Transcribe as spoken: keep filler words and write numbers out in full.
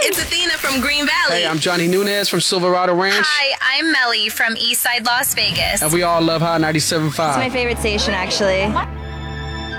it's Athena from Green Valley. Hey, I'm Johnny Nunez from Silverado Ranch. Hi, I'm Melly from Eastside Las Vegas. And we all love Hot ninety-seven point five. It's my favorite station, actually.